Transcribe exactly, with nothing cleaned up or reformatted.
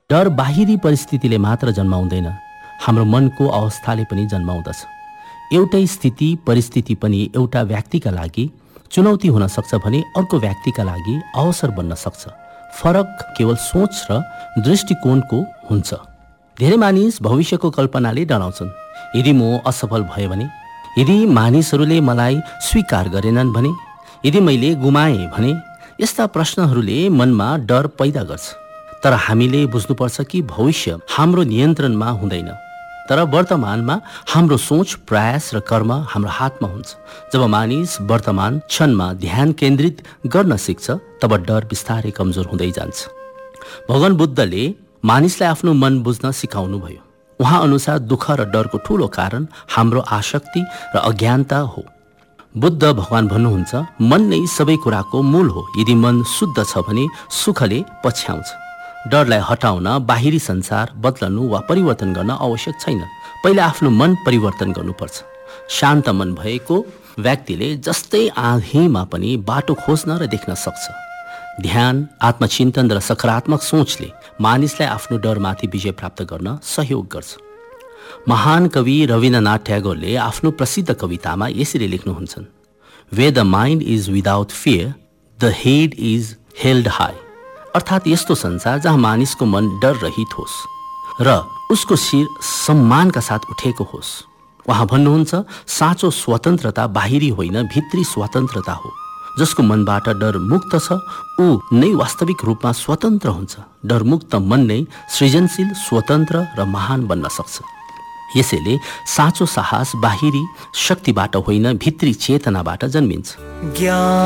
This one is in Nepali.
डर बाहिरी परिस्थितिले मात्र जन्माउँदैन, हाम्रो मनको अवस्थाले पनि जन्माउँदछ। एउटै स्थिति परिस्थिति पनि एउटा व्यक्तिका लागि चुनौती हुन सक्छ भने अर्को व्यक्तिका लागि अवसर बन्न सक्छ। फरक केवल सोच र दृष्टिकोणको हुन्छ। धेरै मानिस भविष्यको कल्पनाले डराउँछन्। यदि म असफल भएँ भने, यदि मानिसहरूले मलाई स्वीकार गरेनन् भने, यदि मैले गुमाएँ भने, यस्ता प्रश्नहरूले मनमा डर पैदा गर्छ। तर हामीले बुझ्नुपर्छ कि भविष्य हाम्रो नियन्त्रणमा हुँदैन, तर वर्तमानमा हाम्रो सोच, प्रयास र कर्म हाम्रो हातमा हुन्छ। जब मानिस वर्तमान क्षणमा ध्यान केन्द्रित गर्न सिक्छ तब डर बिस्तारै कमजोर हुँदै जान्छ। भगवान बुद्धले मानिसलाई आफ्नो मन बुझ्न सिकाउनु भयो। उहाँ अनुसार दुःख र डरको ठूलो कारण हाम्रो आसक्ति र अज्ञानता हो। बुद्ध भगवान भन्नुहुन्छ, मन नै सबै कुराको मूल हो। यदि मन शुद्ध छ भने सुखले पछ्याउँछ। डरलाई हटाउन बाहिरी संसार बदल्नु वा परिवर्तन गर्न आवश्यक छैन। पहिला आफ्नो मन परिवर्तन गर्नुपर्छ। शान्त मन भएको व्यक्तिले जस्तै आँधीमा पनि बाटो खोज्न र देख्न सक्छ। ध्यान, आत्मचिन्तन र सकारात्मक सोचले मानिसलाई आफ्नो डरमाथि विजय प्राप्त गर्न सहयोग गर्छ। महान कवि रविन्द्रनाथ ट्यागोरले आफ्नो प्रसिद्ध कवितामा यसरी लेख्नुहुन्छन्, Where the mind is without fear, the head is held high। अर्थात् यस्तो संसार जहाँ मानिसको मन डर रहित होस् र उसको शिर सम्मानका साथ उठेको होस्। उहाँ भन्नुहुन्छ, साँचो स्वतन्त्रता बाहिरी होइन, भित्री स्वतन्त्रता हो। जसको मनबाट डर मुक्त छ ऊ नै वास्तविक रूपमा स्वतन्त्र हुन्छ। डरमुक्त मन नै सृजनशील, स्वतन्त्र र महान बन्न सक्छ। यसैले साँचो साहस बाहिरी शक्तिबाट होइन, भित्री चेतनाबाट जन्मिन्छ।